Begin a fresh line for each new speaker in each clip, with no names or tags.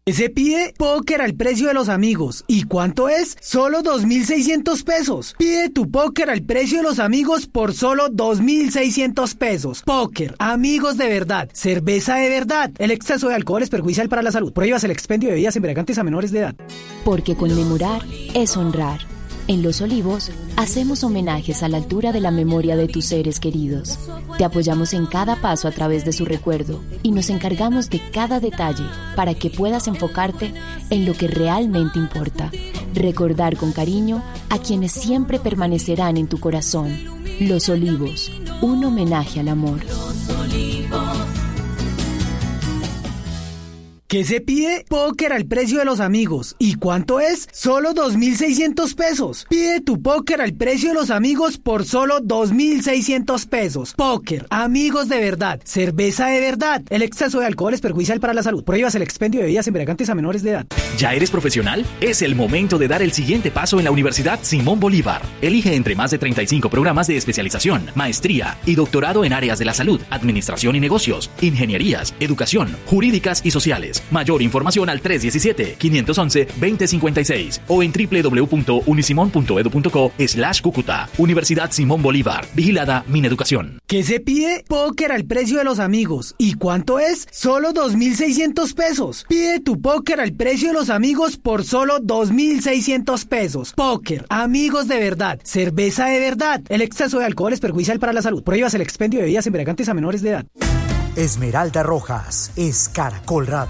Se pide póker al precio de los amigos. ¿Y cuánto es? Solo 2.600 pesos. Pide tu póker al precio de los amigos por solo 2.600 pesos. Póker, amigos de verdad, cerveza de verdad. El exceso de alcohol es perjudicial para la salud. Prohíbas el expendio de bebidas embriagantes a menores de edad.
Porque conmemorar es honrar. En Los Olivos, hacemos homenajes a la altura de la memoria de tus seres queridos. Te apoyamos en cada paso a través de su recuerdo y nos encargamos de cada detalle para que puedas enfocarte en lo que realmente importa. Recordar con cariño a quienes siempre permanecerán en tu corazón. Los Olivos, un homenaje al amor.
Los Olivos.
¿Qué se pide? Póker al precio de los amigos. ¿Y cuánto es? Solo 2.600 pesos. Pide tu póker al precio de los amigos por solo 2.600 pesos. Póker, amigos de verdad, cerveza de verdad. El exceso de alcohol es perjudicial para la salud. Prohíbas el expendio de bebidas embriagantes a menores de edad.
¿Ya eres profesional? Es el momento de dar el siguiente paso en la Universidad Simón Bolívar. Elige entre más de 35 programas de especialización, maestría y doctorado en áreas de la salud, administración y negocios, ingenierías, educación, jurídicas y sociales. Mayor información al 317-511-2056 o en www.unisimon.edu.co/Cúcuta. Universidad Simón Bolívar. Vigilada Mineducación.
¿Qué se pide? Póker al precio de los amigos. ¿Y cuánto es? Solo 2.600 pesos. Pide tu póker al precio de los amigos por solo 2.600 pesos. Póker, amigos de verdad, cerveza de verdad. El exceso de alcohol es perjudicial para la salud. Prohíbas el expendio de bebidas embriagantes a menores de edad.
Esmeralda Rojas es Caracol Radio.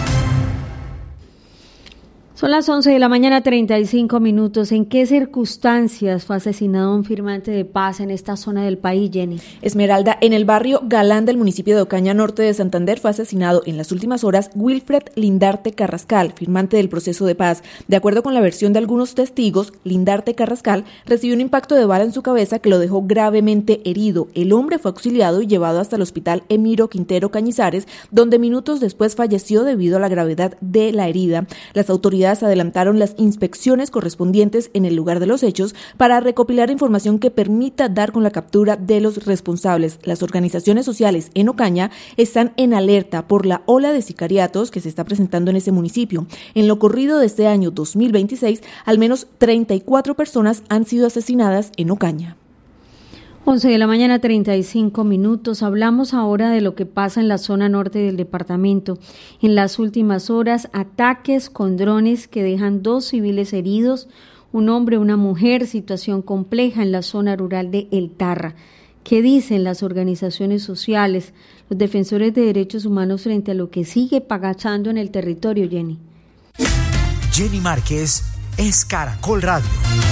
Son las 11 de la mañana, 35 minutos. ¿En qué circunstancias fue asesinado un firmante de paz en esta zona del país, Jenny?
Esmeralda, en el barrio Galán del municipio de Ocaña, norte de Santander, fue asesinado en las últimas horas Wilfred Lindarte Carrascal, firmante del proceso de paz. De acuerdo con la versión de algunos testigos, Lindarte Carrascal recibió un impacto de bala en su cabeza que lo dejó gravemente herido. El hombre fue auxiliado y llevado hasta el hospital Emiro Quintero Cañizares, donde minutos después falleció debido a la gravedad de la herida. Las autoridades adelantaron las inspecciones correspondientes en el lugar de los hechos para recopilar información que permita dar con la captura de los responsables. Las organizaciones sociales en Ocaña están en alerta por la ola de sicariatos que se está presentando en ese municipio. En lo corrido de este año 2026, al menos 34 personas han sido asesinadas en Ocaña.
11 de la mañana, 35 minutos. Hablamos ahora de lo que pasa en la zona norte del departamento. En las últimas horas, ataques con drones que dejan 2 civiles heridos, un hombre y una mujer, situación compleja en la zona rural de El Tarra. ¿Qué dicen las organizaciones sociales, los defensores de derechos humanos frente a lo que sigue pasando en el territorio, Jenny?
Jenny Márquez es Caracol Radio.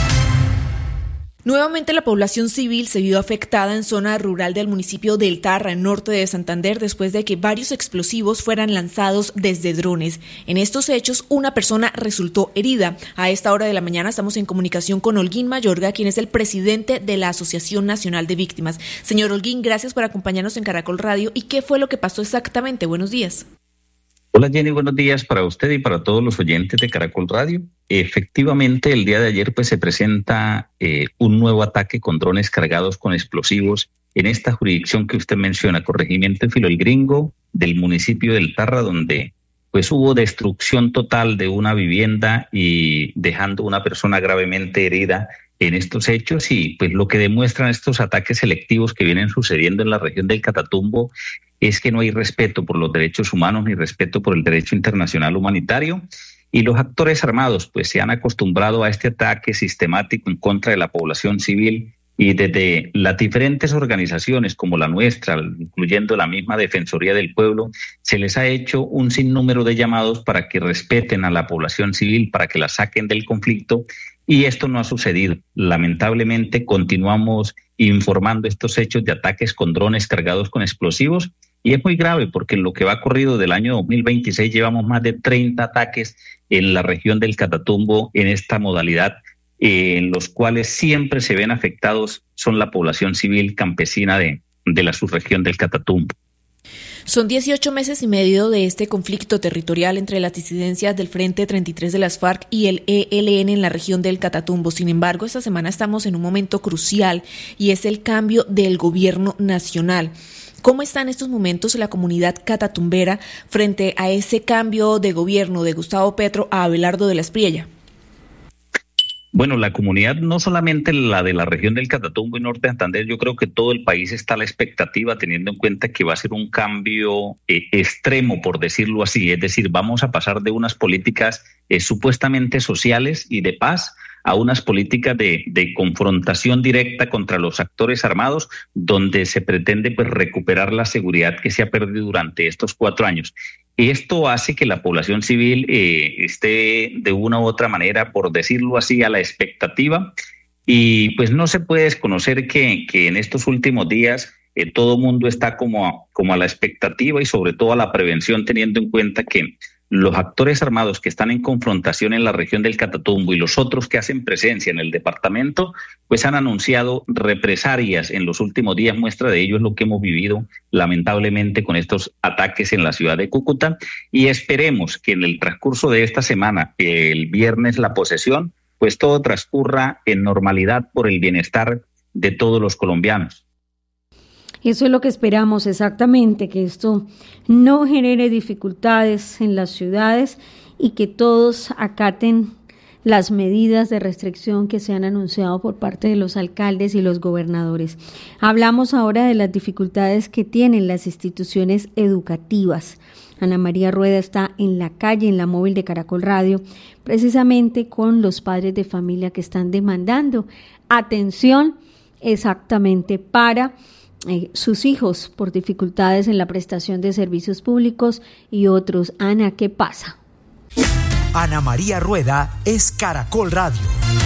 Nuevamente la población civil se vio afectada en zona rural del municipio de El Tarra, en norte de Santander, después de que varios explosivos fueran lanzados desde drones. En estos hechos, una persona resultó herida. A esta hora de la mañana estamos en comunicación con Holguín Mayorga, quien es el presidente de la Asociación Nacional de Víctimas. Señor Holguín, gracias por acompañarnos en Caracol Radio. ¿Y qué fue lo que pasó exactamente? Buenos días.
Hola Jenny, buenos días para usted y para todos los oyentes de Caracol Radio. Efectivamente, el día de ayer se presenta un nuevo ataque con drones cargados con explosivos en esta jurisdicción que usted menciona, corregimiento Filo el Gringo del municipio del Tarra, donde hubo destrucción total de una vivienda y dejando una persona gravemente herida en estos hechos, y lo que demuestran estos ataques selectivos que vienen sucediendo en la región del Catatumbo es que no hay respeto por los derechos humanos ni respeto por el derecho internacional humanitario, y los actores armados se han acostumbrado a este ataque sistemático en contra de la población civil, y desde las diferentes organizaciones como la nuestra, incluyendo la misma Defensoría del Pueblo, se les ha hecho un sinnúmero de llamados para que respeten a la población civil, para que la saquen del conflicto, y esto no ha sucedido. Lamentablemente continuamos informando estos hechos de ataques con drones cargados con explosivos, y es muy grave porque en lo que va corrido del año 2026 llevamos más de 30 ataques en la región del Catatumbo en esta modalidad, en los cuales siempre se ven afectados son la población civil campesina de la subregión del Catatumbo.
Son 18 meses y medio de este conflicto territorial entre las disidencias del Frente 33 de las FARC y el ELN en la región del Catatumbo. Sin embargo, esta semana estamos en un momento crucial y es el cambio del gobierno nacional. ¿Cómo está en estos momentos la comunidad catatumbera frente a ese cambio de gobierno de Gustavo Petro a Abelardo de la Espriella?
Bueno, la comunidad, no solamente la de la región del Catatumbo y Norte de Santander, yo creo que todo el país está a la expectativa, teniendo en cuenta que va a ser un cambio extremo, por decirlo así. Es decir, vamos a pasar de unas políticas supuestamente sociales y de paz a unas políticas de confrontación directa contra los actores armados, donde se pretende pues recuperar la seguridad que se ha perdido durante estos 4 años. Esto hace que la población civil esté de una u otra manera, por decirlo así, a la expectativa, y pues no se puede desconocer que en estos últimos días todo el mundo está como a la expectativa y sobre todo a la prevención, teniendo en cuenta que los actores armados que están en confrontación en la región del Catatumbo y los otros que hacen presencia en el departamento, pues han anunciado represalias en los últimos días. Muestra de ello es lo que hemos vivido lamentablemente con estos ataques en la ciudad de Cúcuta, y esperemos que en el transcurso de esta semana, el viernes la posesión, pues todo transcurra en normalidad por el bienestar de todos los colombianos.
Eso es lo que esperamos exactamente, que esto no genere dificultades en las ciudades y que todos acaten las medidas de restricción que se han anunciado por parte de los alcaldes y los gobernadores. Hablamos ahora de las dificultades que tienen las instituciones educativas. Ana María Rueda está en la calle, en la móvil de Caracol Radio, precisamente con los padres de familia que están demandando atención exactamente para sus hijos por dificultades en la prestación de servicios públicos y otros. Ana, ¿qué pasa?
Ana María Rueda es Caracol Radio.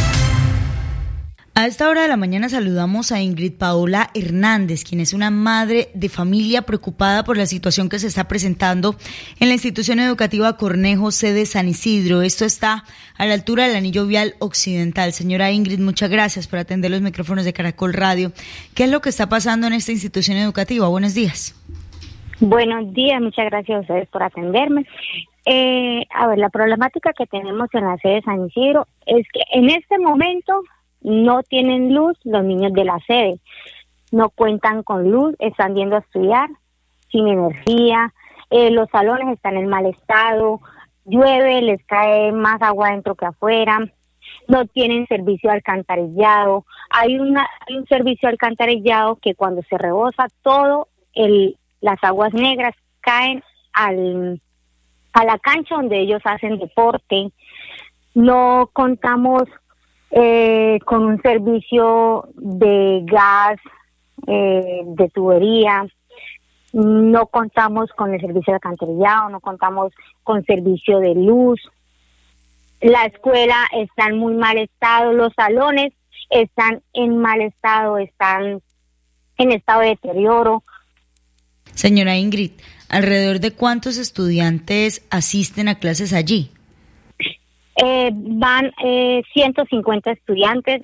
A esta hora de la mañana saludamos a Ingrid Paola Hernández, quien es una madre de familia preocupada por la situación que se está presentando en la institución educativa Cornejo, sede San Isidro. Esto está a la altura del anillo vial occidental. Señora Ingrid, muchas gracias por atender los micrófonos de Caracol Radio. ¿Qué es lo que está pasando en esta institución educativa? Buenos días.
Buenos días, muchas gracias a ustedes por atenderme. La problemática que tenemos en la sede San Isidro es que en este momento no tienen luz los niños de la sede, no cuentan con luz, están yendo a estudiar sin energía, los salones están en mal estado, llueve, les cae más agua dentro que afuera, no tienen servicio de alcantarillado, hay un servicio de alcantarillado que cuando se rebosa las aguas negras caen a la cancha donde ellos hacen deporte. No contamos con un servicio de gas, de tubería, no contamos con el servicio de alcantarillado, no contamos con servicio de luz. La escuela está en muy mal estado, los salones están en mal estado, están en estado de deterioro.
Señora Ingrid, ¿alrededor de cuántos estudiantes asisten a clases allí?
Van 150 estudiantes,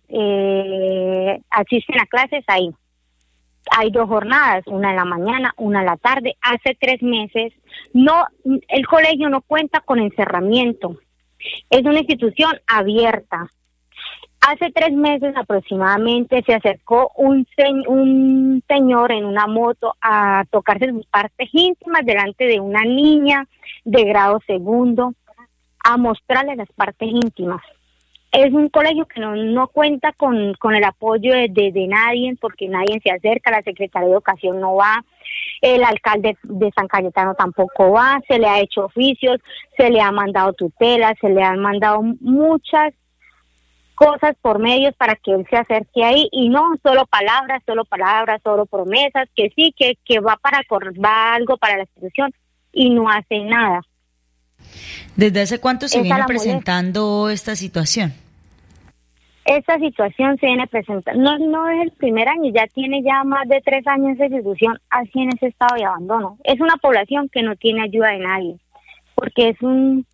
asisten a clases ahí. Hay 2 jornadas, una en la mañana, una en la tarde. Hace 3 meses, el colegio no cuenta con encerramiento. Es una institución abierta. Hace 3 meses aproximadamente se acercó un señor en una moto a tocarse sus partes íntimas delante de una niña de grado segundo, a mostrarle las partes íntimas. Es un colegio que no cuenta con el apoyo de nadie, porque nadie se acerca, la Secretaría de Educación no va, el alcalde de San Cayetano tampoco va, se le ha hecho oficios, se le ha mandado tutelas, se le han mandado muchas cosas por medios para que él se acerque ahí, y no, solo palabras, solo promesas, que sí, que va algo para la institución, y no hace nada.
¿Desde hace cuánto se viene presentando esta situación?
Esta situación se viene presentando, no es el primer año, ya tiene más de 3 años esa institución así en ese estado de abandono. Es una población que no tiene ayuda de nadie, porque es un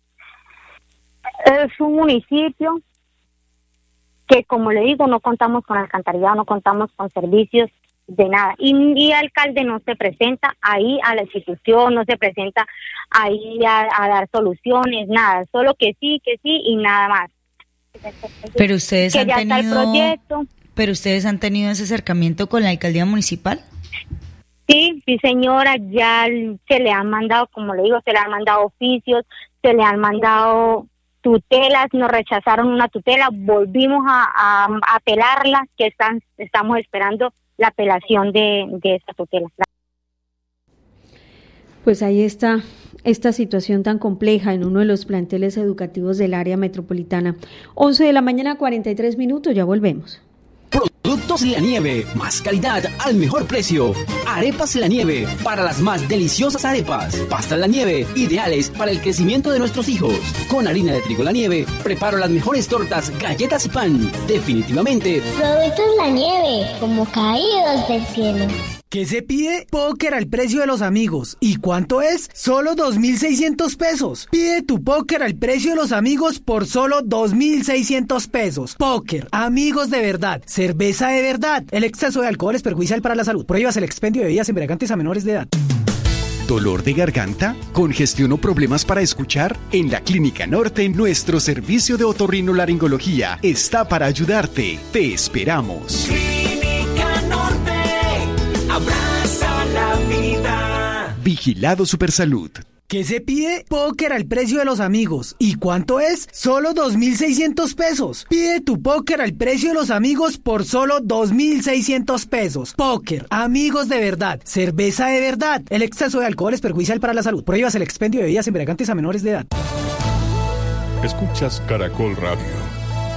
municipio que, como le digo, no contamos con alcantarillado, no contamos con servicios de nada, y el alcalde no se presenta ahí a la institución, no se presenta ahí a dar soluciones, nada, solo que sí y nada más.
Pero ustedes han tenido ese acercamiento con la alcaldía municipal.
Sí, sí señora, ya se le han mandado, como le digo, se le han mandado oficios, se le han mandado tutelas, nos rechazaron una tutela, volvimos a apelarla, que estamos esperando la apelación de esa tutela.
Pues ahí está esta situación tan compleja en uno de los planteles educativos del área metropolitana. 11:43 a.m, ya volvemos.
Productos La Nieve, más calidad al mejor precio. Arepas La Nieve, para las más deliciosas arepas. Pastas La Nieve, ideales para el crecimiento de nuestros hijos. Con harina de trigo La Nieve, preparo las mejores tortas, galletas y pan. Definitivamente.
Productos La Nieve, como caídos del cielo.
¿Qué se pide? Póker al precio de los amigos. ¿Y cuánto es? Solo 2.600 pesos. Pide tu póker al precio de los amigos por solo 2.600 pesos. Póker, amigos de verdad, cerveza de verdad. El exceso de alcohol es perjudicial para la salud. Prohíbas el expendio de bebidas embriagantes a menores de edad.
¿Dolor de garganta? ¿Congestión o problemas para escuchar? En la Clínica Norte, nuestro servicio de otorrinolaringología está para ayudarte. Te esperamos.
Clínica Norte. Abraza la vida.
Vigilado Supersalud.
¿Qué se pide? Póker al precio de los amigos. ¿Y cuánto es? Solo 2.600 pesos. Pide tu póker al precio de los amigos por solo 2.600 pesos. Póker, amigos de verdad, cerveza de verdad. El exceso de alcohol es perjudicial para la salud. Prohíbas el expendio de bebidas embriagantes a menores de edad.
Escuchas Caracol Radio.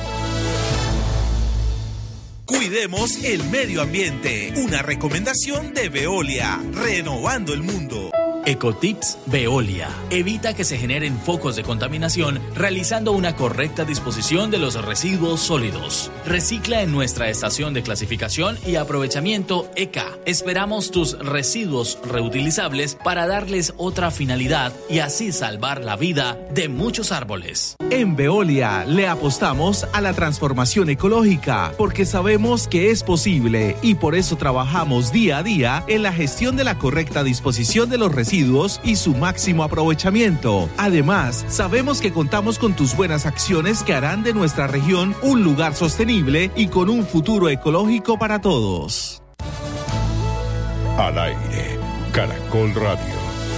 Cuidemos el medio ambiente. Una recomendación de Veolia, renovando el mundo.
Ecotips Veolia. Evita que se generen focos de contaminación realizando una correcta disposición de los residuos sólidos. Recicla en nuestra estación de clasificación y aprovechamiento ECA. Esperamos tus residuos reutilizables para darles otra finalidad y así salvar la vida de muchos árboles.
En Veolia le apostamos a la transformación ecológica porque sabemos que es posible y por eso trabajamos día a día en la gestión de la correcta disposición de los residuos y su máximo aprovechamiento. Además, sabemos que contamos con tus buenas acciones que harán de nuestra región un lugar sostenible y con un futuro ecológico para todos.
Al aire, Caracol Radio.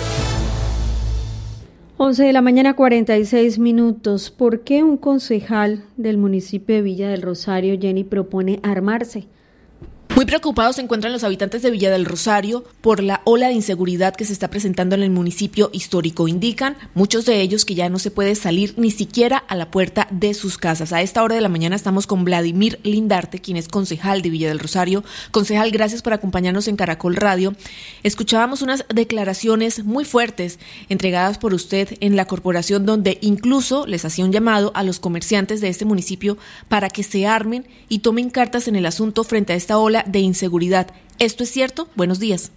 11:46 a.m. ¿Por qué un concejal del municipio de Villa del Rosario, Jenny, propone armarse?
Muy preocupados se encuentran los habitantes de Villa del Rosario por la ola de inseguridad que se está presentando en el municipio histórico. Indican muchos de ellos que ya no se puede salir ni siquiera a la puerta de sus casas. A esta hora de la mañana estamos con Vladimir Lindarte, quien es concejal de Villa del Rosario. Concejal, gracias por acompañarnos en Caracol Radio. Escuchábamos unas declaraciones muy fuertes entregadas por usted en la corporación, donde incluso les hacía un llamado a los comerciantes de este municipio para que se armen y tomen cartas en el asunto frente a esta ola de inseguridad. ¿Esto es cierto? Buenos días.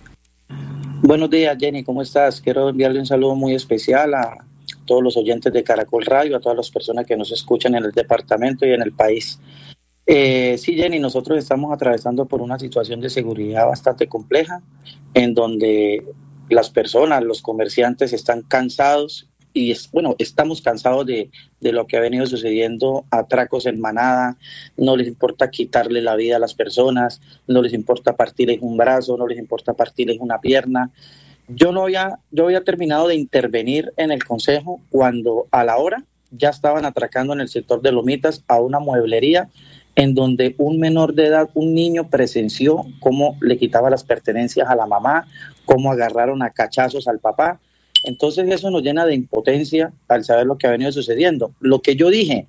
Buenos días, Jenny, ¿cómo estás? Quiero enviarle un saludo muy especial a todos los oyentes de Caracol Radio, a todas las personas que nos escuchan en el departamento y en el país. Sí, Jenny, nosotros estamos atravesando por una situación de seguridad bastante compleja, en donde las personas, los comerciantes están cansados y estamos cansados de lo que ha venido sucediendo, atracos en manada. No les importa quitarle la vida a las personas, no les importa partirles un brazo, no les importa partirles una pierna. Yo había terminado de intervenir en el consejo cuando a la hora ya estaban atracando en el sector de Lomitas a una mueblería en donde un menor de edad, un niño, presenció cómo le quitaba las pertenencias a la mamá, cómo agarraron a cachazos al papá. Entonces eso nos llena de impotencia al saber lo que ha venido sucediendo. Lo que yo dije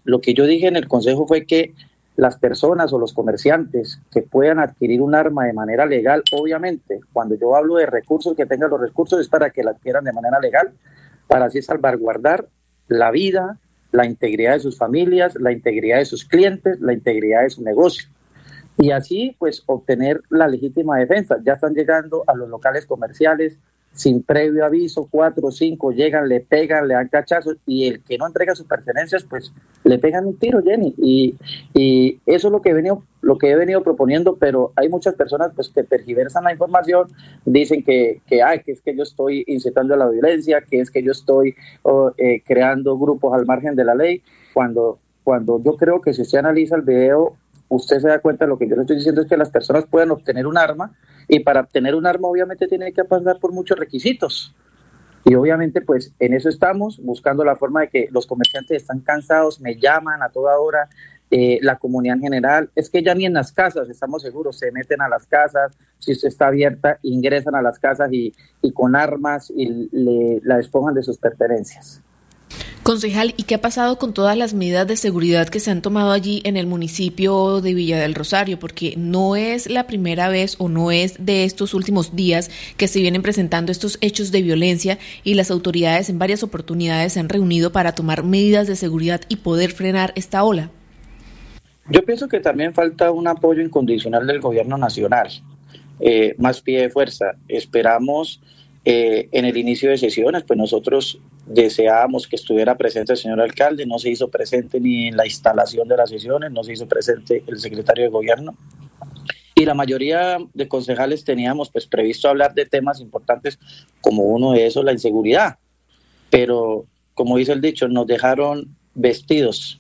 en el consejo fue que las personas o los comerciantes que puedan adquirir un arma de manera legal, obviamente, cuando yo hablo de recursos, que tengan los recursos es para que la adquieran de manera legal, para así salvaguardar la vida, la integridad de sus familias, la integridad de sus clientes, la integridad de su negocio. Y así, pues, obtener la legítima defensa. Ya están llegando a los locales comerciales sin previo aviso, 4 o 5 llegan, le pegan, le dan cachazos, y el que no entrega sus pertenencias, pues le pegan un tiro, Jenny, y eso es lo que he venido proponiendo, pero hay muchas personas pues que tergiversan la información, dicen que es que yo estoy incitando a la violencia, que es que yo estoy creando grupos al margen de la ley, cuando yo creo que si usted analiza el video, usted se da cuenta de lo que yo le estoy diciendo es que las personas pueden obtener un arma y para obtener un arma obviamente tiene que pasar por muchos requisitos. Y obviamente pues en eso estamos, buscando la forma de que los comerciantes están cansados, me llaman a toda hora, la comunidad en general, es que ya ni en las casas, estamos seguros, se meten a las casas, si usted está abierta, ingresan a las casas y con armas y la despojan de sus pertenencias.
Concejal, ¿y qué ha pasado con todas las medidas de seguridad que se han tomado allí en el municipio de Villa del Rosario? Porque no es la primera vez o no es de estos últimos días que se vienen presentando estos hechos de violencia y las autoridades en varias oportunidades se han reunido para tomar medidas de seguridad y poder frenar esta ola.
Yo pienso que también falta un apoyo incondicional del gobierno nacional, más pie de fuerza. Esperamos en el inicio de sesiones, pues nosotros deseábamos que estuviera presente el señor alcalde, no se hizo presente ni en la instalación de las sesiones, no se hizo presente el secretario de gobierno, y la mayoría de concejales teníamos pues previsto hablar de temas importantes, como uno de esos la inseguridad, pero como dice el dicho, nos dejaron vestidos.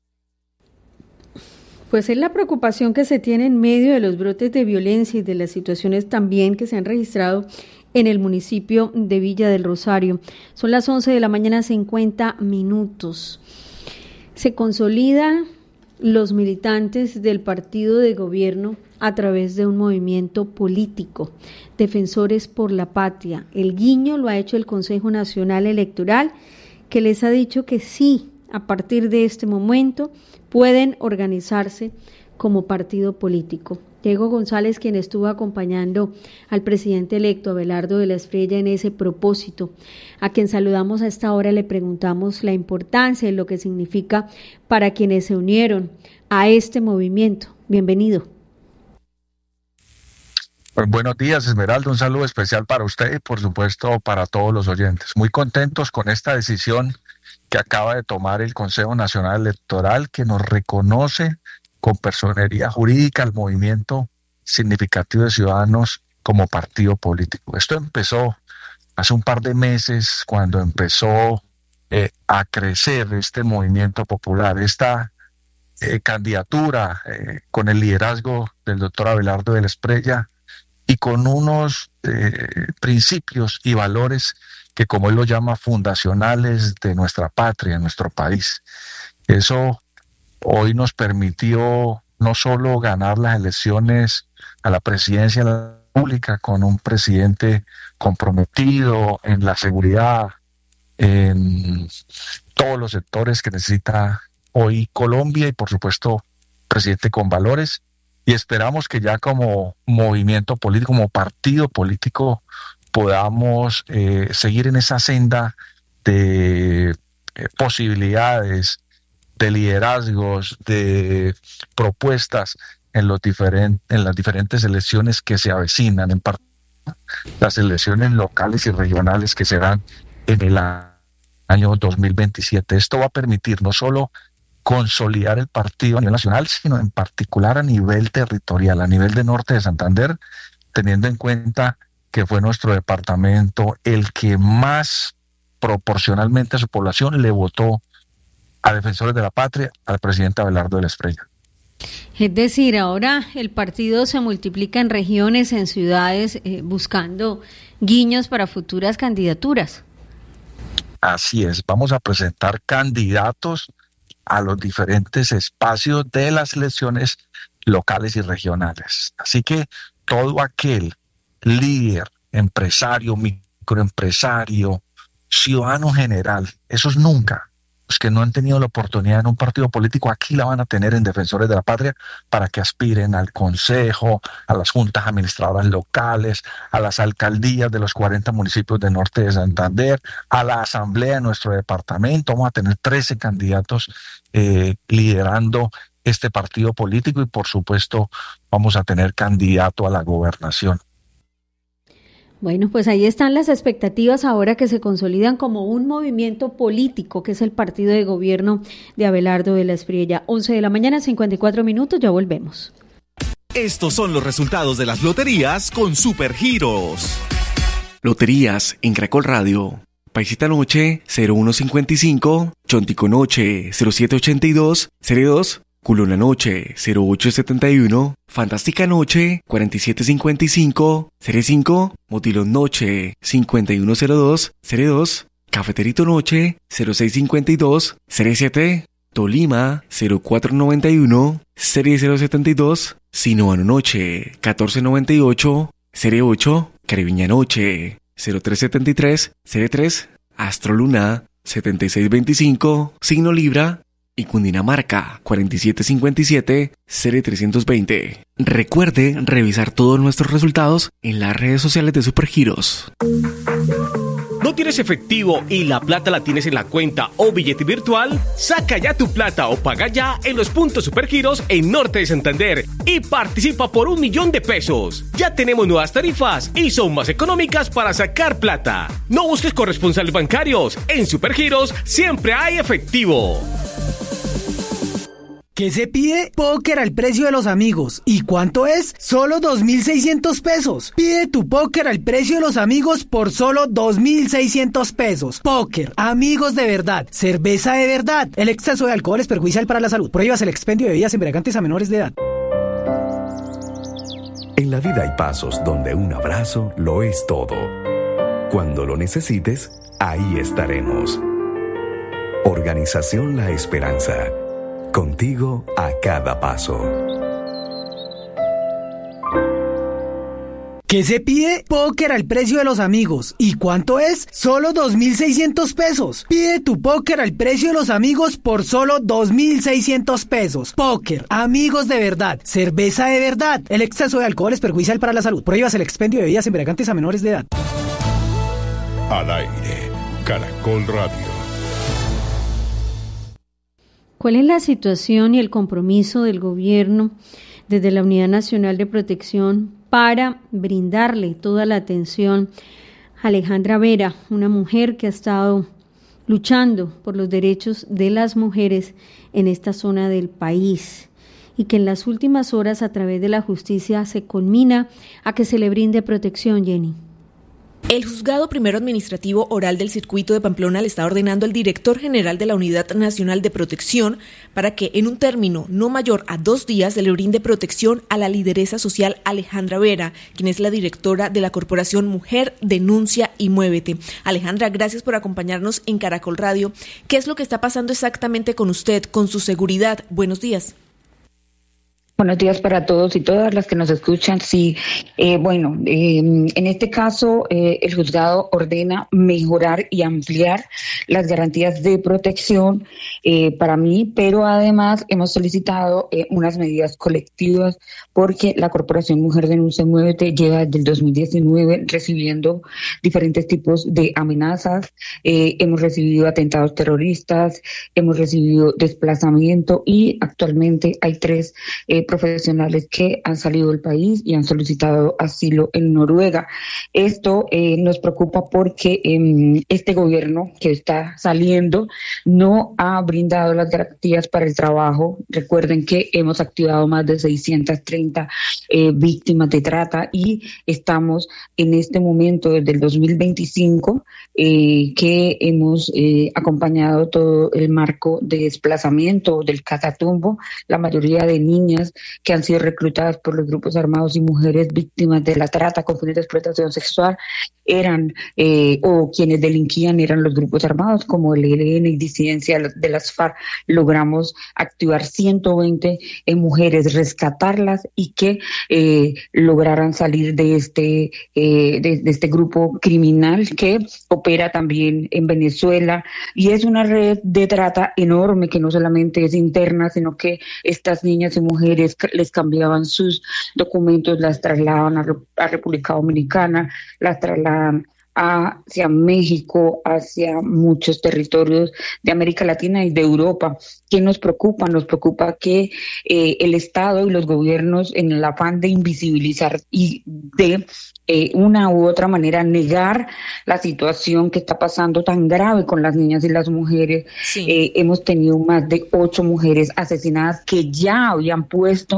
Pues es la preocupación que se tiene en medio de los brotes de violencia y de las situaciones también que se han registrado en el municipio de Villa del Rosario. Son las 11:50 a.m. Se consolidan los militantes del partido de gobierno a través de un movimiento político, Defensores por la Patria. El guiño lo ha hecho el Consejo Nacional Electoral, que les ha dicho que sí, a partir de este momento pueden organizarse como partido político. Diego González, quien estuvo acompañando al presidente electo Abelardo de la Espriella en ese propósito, a quien saludamos a esta hora, le preguntamos la importancia y lo que significa para quienes se unieron a este movimiento. Bienvenido.
Pues buenos días, Esmeralda, un saludo especial para usted y por supuesto para todos los oyentes. Muy contentos con esta decisión que acaba de tomar el Consejo Nacional Electoral, que nos reconoce con personería jurídica al movimiento significativo de ciudadanos como partido político. Esto empezó hace un par de meses, cuando empezó a crecer este movimiento popular, esta candidatura con el liderazgo del doctor Abelardo de la Espriella y con unos principios y valores que, como él lo llama, fundacionales de nuestra patria, nuestro país. Eso hoy nos permitió no solo ganar las elecciones a la presidencia de la República con un presidente comprometido en la seguridad, en todos los sectores que necesita hoy Colombia y por supuesto presidente con valores, y esperamos que ya como movimiento político, como partido político, podamos seguir en esa senda de posibilidades, de liderazgos, de propuestas en las diferentes elecciones que se avecinan, en particular las elecciones locales y regionales que serán en el año 2027. Esto va a permitir no solo consolidar el partido a nivel nacional, sino en particular a nivel territorial, a nivel de norte de Santander, teniendo en cuenta que fue nuestro departamento el que más proporcionalmente a su población le votó a Defensores de la Patria, al presidente Abelardo de la Espriella.
Es decir, ahora el partido se multiplica en regiones, en ciudades, buscando guiños para futuras candidaturas.
Así es, vamos a presentar candidatos a los diferentes espacios de las elecciones locales y regionales. Así que todo aquel líder, empresario, microempresario, ciudadano general, esos nunca, los que no han tenido la oportunidad en un partido político, aquí la van a tener en Defensores de la Patria para que aspiren al consejo, a las juntas administradoras locales, a las alcaldías de los 40 municipios del norte de Santander, a la asamblea de nuestro departamento. Vamos a tener 13 candidatos liderando este partido político y por supuesto vamos a tener candidato a la gobernación.
Bueno, pues ahí están las expectativas ahora que se consolidan como un movimiento político, que es el partido de gobierno de Abelardo de la Espriella. 11:54 a.m, ya volvemos.
Estos son los resultados de las loterías con Supergiros.
Loterías en Caracol Radio. Paisita Noche 0155, Chontico Noche 0782, Serie 2 Culona Noche 0871, Fantástica Noche 4755, Serie 5, Motilón Noche 5102, Cafeterito Noche 0652, Serie 7, Tolima 0491, Serie 072, Sinuano Noche 1498, Serie 8, Caribeña Noche 0373, Serie 3, Astroluna 7625, Signo Libra, y Cundinamarca 4757, Serie 320. Recuerde revisar todos nuestros resultados en las redes sociales de Supergiros.
¿No tienes efectivo y la plata la tienes en la cuenta o billete virtual? Saca ya tu plata o paga ya en los puntos Supergiros en Norte de Santander y participa por 1 millón de pesos. Ya tenemos nuevas tarifas y son más económicas para sacar plata. No busques corresponsales bancarios. En Supergiros siempre hay efectivo.
¿Qué se pide? Póker al precio de los amigos. ¿Y cuánto es? Solo 2.600 pesos. Pide tu póker al precio de los amigos por solo 2.600 pesos. Póker, amigos de verdad, cerveza de verdad. El exceso de alcohol es perjudicial para la salud. Prohíbas el expendio de bebidas embriagantes a menores de edad.
En la vida hay pasos donde un abrazo lo es todo. Cuando lo necesites, ahí estaremos. Organización La Esperanza. Contigo a cada paso.
¿Qué se pide? Póker al precio de los amigos. ¿Y cuánto es? Solo 2.600 pesos. Pide tu póker al precio de los amigos por solo 2.600 pesos. Póker, amigos de verdad, cerveza de verdad. El exceso de alcohol es perjudicial para la salud. Prohíbas el expendio de bebidas embriagantes a menores de edad.
Al aire, Caracol Radio.
¿Cuál es la situación y el compromiso del gobierno desde la Unidad Nacional de Protección para brindarle toda la atención a Alejandra Vera, una mujer que ha estado luchando por los derechos de las mujeres en esta zona del país y que en las últimas horas a través de la justicia se conmina a que se le brinde protección, Jenny?
El Juzgado Primero Administrativo Oral del Circuito de Pamplona le está ordenando al director general de la Unidad Nacional de Protección para que en un término no mayor a 2 días se le brinde protección a la lideresa social Alejandra Vera, quien es la directora de la Corporación Mujer, Denuncia y Muévete. Alejandra, gracias por acompañarnos en Caracol Radio. ¿Qué es lo que está pasando exactamente con usted, con su seguridad? Buenos días.
Buenos días para todos y todas las que nos escuchan. Sí, en este caso el juzgado ordena mejorar y ampliar las garantías de protección para mí, pero además hemos solicitado unas medidas colectivas porque la Corporación Mujer Denuncia y Muévete lleva desde el 2019 recibiendo diferentes tipos de amenazas. Hemos recibido atentados terroristas, hemos recibido desplazamiento y actualmente hay 3 profesionales que han salido del país y han solicitado asilo en Noruega. Esto nos preocupa porque este gobierno que está saliendo no ha brindado las garantías para el trabajo. Recuerden que hemos activado más de 630 víctimas de trata y estamos en este momento desde el 2025 que hemos acompañado todo el marco de desplazamiento del Catatumbo, la mayoría de niñas que han sido reclutadas por los grupos armados y mujeres víctimas de la trata con fines de explotación sexual eran o quienes delinquían eran los grupos armados como el ELN y disidencia de las FARC. Logramos activar 120 mujeres, rescatarlas y que lograran salir de este grupo criminal que opera también en Venezuela, y es una red de trata enorme que no solamente es interna, sino que estas niñas y mujeres les cambiaban sus documentos, las trasladaban a República Dominicana, las trasladaban hacia México, hacia muchos territorios de América Latina y de Europa. ¿Qué nos preocupa? Nos preocupa que el Estado y los gobiernos, en el afán de invisibilizar y de una u otra manera negar la situación que está pasando tan grave con las niñas y las mujeres. Sí. Hemos tenido más de 8 mujeres asesinadas que ya habían puesto